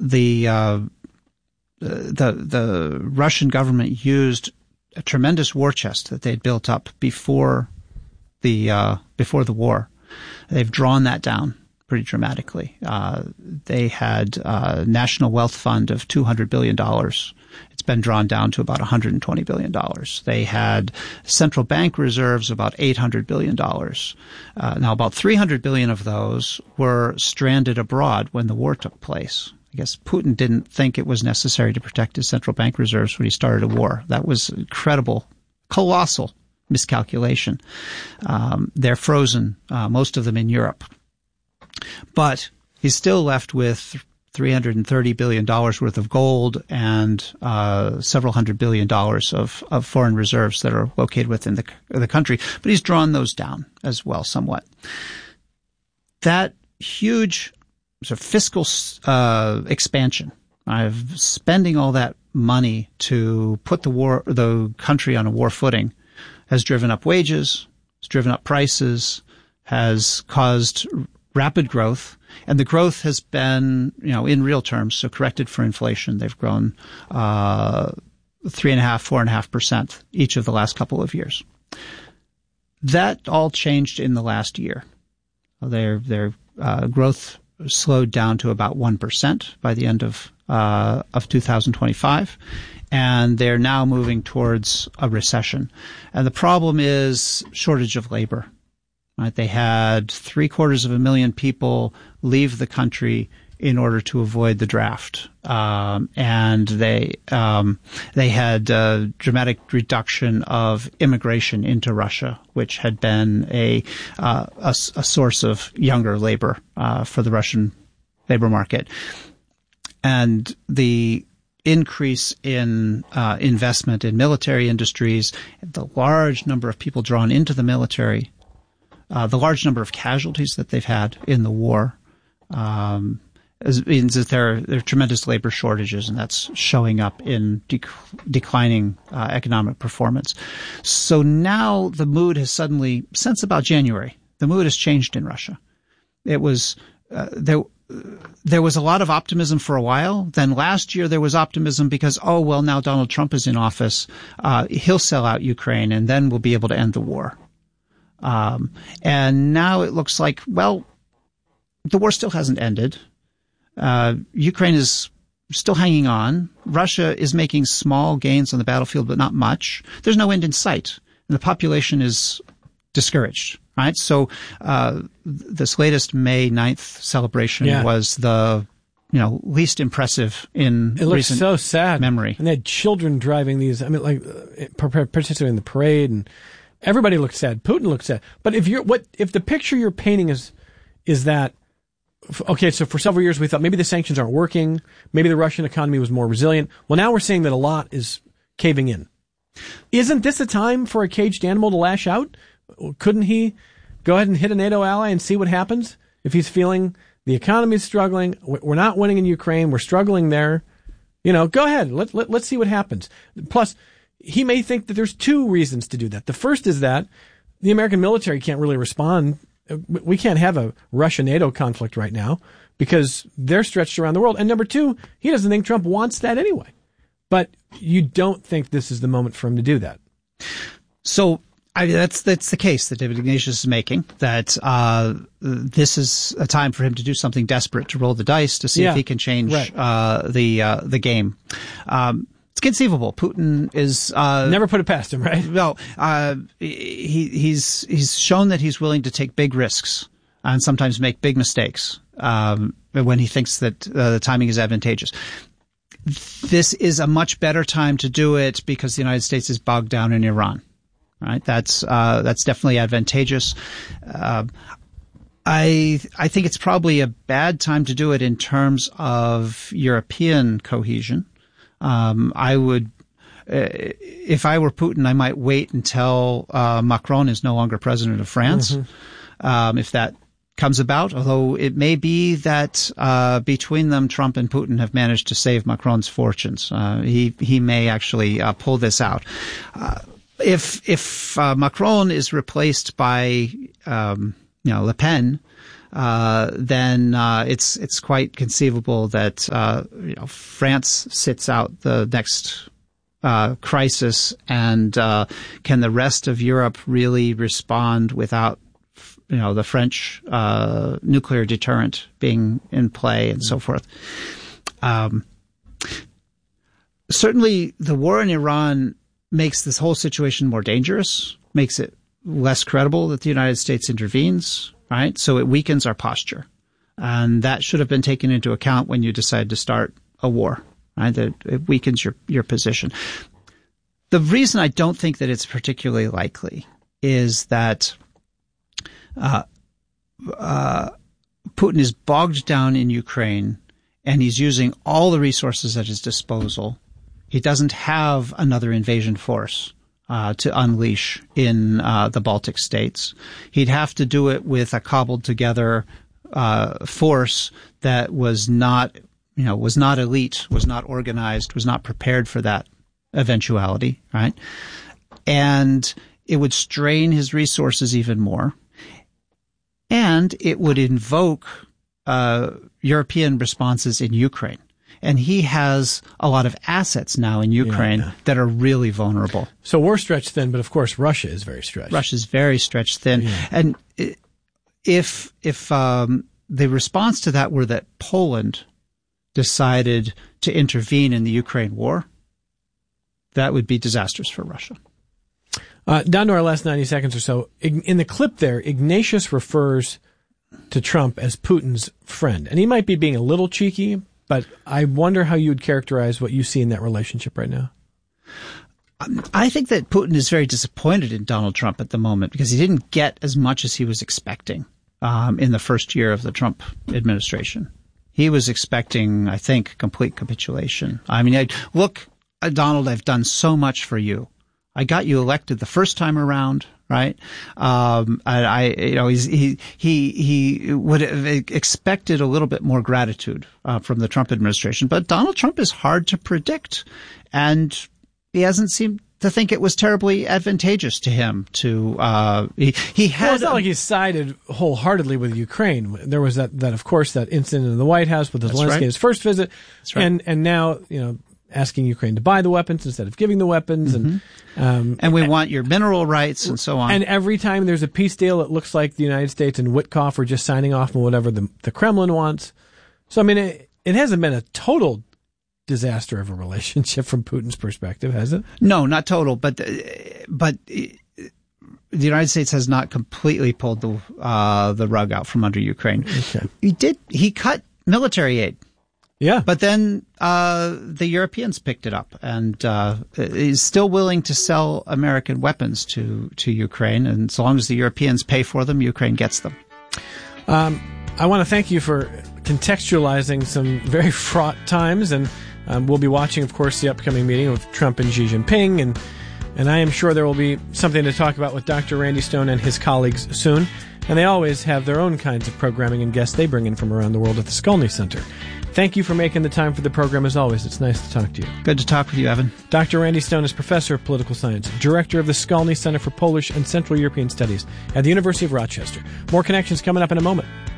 the Russian government used a tremendous war chest that they'd built up before the war. They've drawn that down pretty dramatically. They had a national wealth fund of $200 billion. It's been drawn down to about $120 billion. They had central bank reserves about $800 billion. Now, about $300 billion of those were stranded abroad when the war took place. I guess Putin didn't think it was necessary to protect his central bank reserves when he started a war. That was incredible, colossal miscalculation. They're frozen, most of them in Europe. But he's still left with $330 billion worth of gold and several $100 billion of foreign reserves that are located within the country. But he's drawn those down as well somewhat. That huge sort of fiscal expansion of spending all that money to put the country on a war footing has driven up wages, has driven up prices, has caused rapid growth, and the growth has been, in real terms, so corrected for inflation, they've grown 3.5%, 4.5% each of the last couple of years. That all changed in the last year. Their growth slowed down to about 1% by the end of 2025, and they're now moving towards a recession. And the problem is shortage of labor. Right? They had 750,000 people leave the country in order to avoid the draft, and they had a dramatic reduction of immigration into Russia, which had been a source of younger labor for the Russian labor market, and the increase in investment in military industries, the large number of people drawn into the military. The large number of casualties that they've had in the war means that there are tremendous labor shortages, and that's showing up in declining economic performance. So now the mood has suddenly, since about January, the mood has changed in Russia. It was there was a lot of optimism for a while. Then last year there was optimism because, now Donald Trump is in office. He'll sell out Ukraine, and then we'll be able to end the war. And now it looks like, the war still hasn't ended. Ukraine is still hanging on. Russia is making small gains on the battlefield, but not much. There's no end in sight. And the population is discouraged, right? So, this latest May 9th celebration was the, least impressive in it looks so sad memory. And they had children driving these, participating in the parade, and everybody looked sad. Putin looked sad. But if the picture you're painting is that, okay, so for several years we thought maybe the sanctions aren't working, maybe the Russian economy was more resilient. Well, now we're seeing that a lot is caving in. Isn't this a time for a caged animal to lash out? Couldn't he go ahead and hit a NATO ally and see what happens? If he's feeling the economy is struggling, we're not winning in Ukraine, we're struggling there, go ahead, let's see what happens. Plus, he may think that there's two reasons to do that. The first is that the American military can't really respond. We can't have a Russia-NATO conflict right now because they're stretched around the world. And number two, he doesn't think Trump wants that anyway. But you don't think this is the moment for him to do that. So that's the case that David Ignatius is making, that this is a time for him to do something desperate, to roll the dice to see if he can change the game. It's conceivable. Putin is never put it past him, right? No, he's shown that he's willing to take big risks and sometimes make big mistakes when he thinks that the timing is advantageous. This is a much better time to do it because the United States is bogged down in Iran. Right? That's definitely advantageous. I think it's probably a bad time to do it in terms of European cohesion. I would, if I were Putin, I might wait until Macron is no longer president of France, if that comes about. Although it may be that between them, Trump and Putin have managed to save Macron's fortunes. He may actually pull this out. If Macron is replaced by Le Pen, then it's quite conceivable that France sits out the next crisis, and can the rest of Europe really respond without the French nuclear deterrent being in play and so forth. Certainly, the war in Iran makes this whole situation more dangerous, makes it less credible that the United States intervenes, right? So it weakens our posture. And that should have been taken into account when you decide to start a war, right? That it weakens your position. The reason I don't think that it's particularly likely is that Putin is bogged down in Ukraine, and he's using all the resources at his disposal. He doesn't have another invasion force to unleash in the Baltic states. He'd have to do it with a cobbled together force that was not elite, was not organized, was not prepared for that eventuality, right? And it would strain his resources even more. And it would invoke European responses in Ukraine. And he has a lot of assets now in Ukraine that are really vulnerable. So we're stretched thin, but of course Russia is very stretched. Russia's very stretched thin. Yeah. And if the response to that were that Poland decided to intervene in the Ukraine war, that would be disastrous for Russia. Down to our last 90 seconds or so. In the clip there, Ignatius refers to Trump as Putin's friend. And he might be being a little cheeky, but I wonder how you would characterize what you see in that relationship right now. I think that Putin is very disappointed in Donald Trump at the moment because he didn't get as much as he was expecting in the first year of the Trump administration. He was expecting, I think, complete capitulation. I mean, look, Donald, I've done so much for you. I got you elected the first time around, right? He would have expected a little bit more gratitude from the Trump administration, but Donald Trump is hard to predict, and he hasn't seemed to think it was terribly advantageous to him to. He had. Well, it's not like he sided wholeheartedly with Ukraine. There was that of course that incident in the White House with Zelensky, right. His first visit, right. and now asking Ukraine to buy the weapons instead of giving the weapons. Mm-hmm. And we want your mineral rights and so on. And every time there's a peace deal, it looks like the United States and Witkoff are just signing off on whatever the Kremlin wants. So, I mean, it hasn't been a total disaster of a relationship from Putin's perspective, has it? No, not total. But the United States has not completely pulled the rug out from under Ukraine. Okay. He cut military aid. Yeah. But then the Europeans picked it up and is still willing to sell American weapons to Ukraine. And as long as the Europeans pay for them, Ukraine gets them. I want to thank you for contextualizing some very fraught times. And we'll be watching, of course, the upcoming meeting with Trump and Xi Jinping. And I am sure there will be something to talk about with Dr. Randy Stone and his colleagues soon. And they always have their own kinds of programming and guests they bring in from around the world at the Skolny Center. Thank you for making the time for the program, as always. It's nice to talk to you. Good to talk with you, Evan. Dr. Randy Stone is Professor of Political Science, Director of the Skolny Center for Polish and Central European Studies at the University of Rochester. More Connections coming up in a moment.